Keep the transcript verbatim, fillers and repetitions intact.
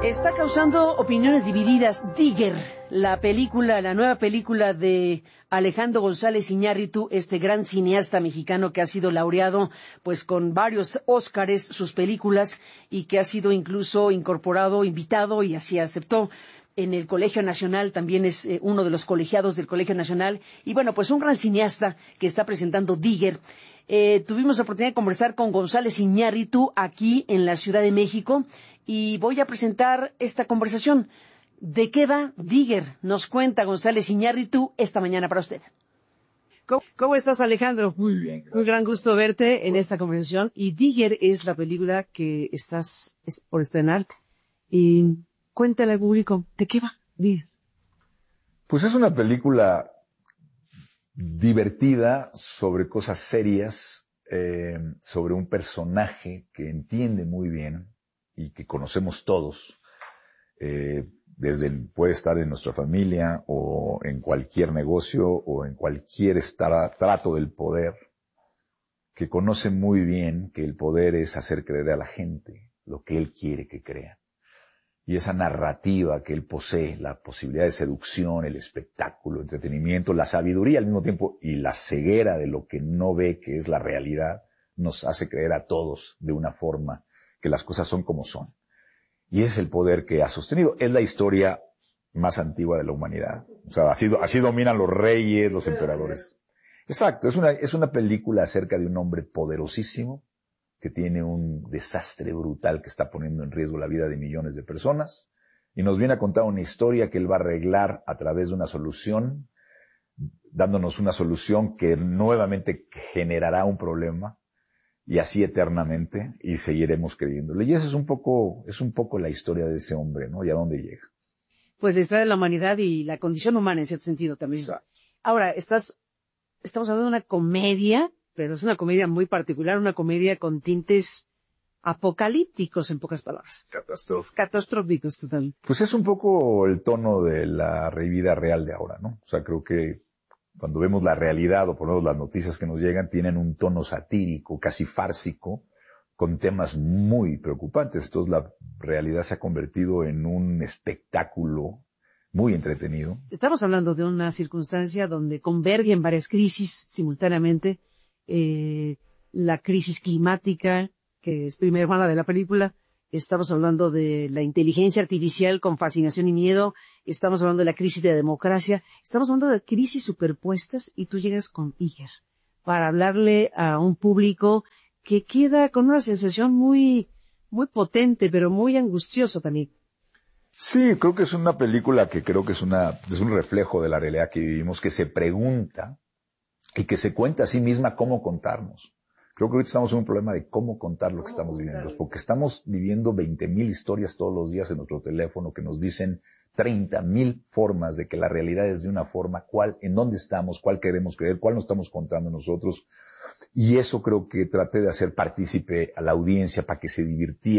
Está causando opiniones divididas. Digger, la película, la nueva película de Alejandro González Iñárritu, este gran cineasta mexicano que ha sido laureado pues con varios Óscares sus películas y que ha sido incluso incorporado, invitado y así aceptó en el Colegio Nacional, también es eh, uno de los colegiados del Colegio Nacional, y bueno, pues un gran cineasta que está presentando Digger. Eh, tuvimos la oportunidad de conversar con González Iñárritu aquí en la Ciudad de México, y voy a presentar esta conversación. ¿De qué va Digger? Nos cuenta González Iñárritu esta mañana para usted. ¿Cómo, cómo estás, Alejandro? Muy bien, gracias. Un gran gusto verte en esta conversación, y Digger es la película que estás es por estrenar. Y cuéntale al público, ¿de qué va Digger? Pues es una película divertida sobre cosas serias, eh, sobre un personaje que entiende muy bien y que conocemos todos, eh, desde el, puede estar en nuestra familia o en cualquier negocio o en cualquier estar, trato del poder, que conoce muy bien que el poder es hacer creer a la gente lo que él quiere que crea. Y esa narrativa que él posee, la posibilidad de seducción, el espectáculo, el entretenimiento, la sabiduría al mismo tiempo y la ceguera de lo que no ve que es la realidad, nos hace creer a todos de una forma que las cosas son como son. Y ese es el poder que ha sostenido. Es la historia más antigua de la humanidad. O sea, así, así dominan los reyes, los emperadores. Exacto, es una, es una película acerca de un hombre poderosísimo que tiene un desastre brutal que está poniendo en riesgo la vida de millones de personas, y nos viene a contar una historia que él va a arreglar a través de una solución, dándonos una solución que nuevamente generará un problema, y así eternamente, y seguiremos creyéndole. Y eso es un poco, es un poco la historia de ese hombre, ¿no? Y a dónde llega. Pues la historia de la humanidad y la condición humana en cierto sentido también. Exacto. Ahora, estás, estamos hablando de una comedia, pero es una comedia muy particular, una comedia con tintes apocalípticos, en pocas palabras. Catastrófico. Catastróficos, totalmente. Pues es un poco el tono de la vida real de ahora, ¿no? O sea, creo que cuando vemos la realidad, o por lo menos las noticias que nos llegan, tienen un tono satírico, casi fársico, con temas muy preocupantes. Entonces la realidad se ha convertido en un espectáculo muy entretenido. Estamos hablando de una circunstancia donde convergen varias crisis simultáneamente. Eh, la crisis climática, que es primera hermana de la película. Estamos hablando de la inteligencia artificial con fascinación y miedo. Estamos hablando de la crisis de la democracia. Estamos hablando de crisis superpuestas, y tú llegas con Digger para hablarle a un público que queda con una sensación muy, muy potente, pero muy angustiosa también. Sí, creo que es una película que creo que es una, es un reflejo de la realidad que vivimos, que se pregunta y que se cuenta a sí misma cómo contarnos. Creo que ahorita estamos en un problema de cómo contar lo que estamos viviendo, porque estamos viviendo veinte mil historias todos los días en nuestro teléfono que nos dicen treinta mil formas de que la realidad es de una forma, cuál, en dónde estamos, cuál queremos creer, cuál nos estamos contando nosotros. Y eso creo que traté de hacer partícipe a la audiencia para que se divirtiera.